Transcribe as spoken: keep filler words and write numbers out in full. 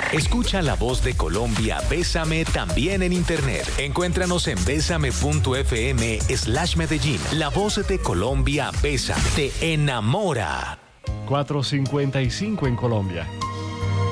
Escucha la voz de Colombia, Bésame, también en internet. Encuéntranos en bésame.fm slash Medellín. La voz de Colombia, Bésame, te enamora. cuatro cincuenta y cinco en Colombia.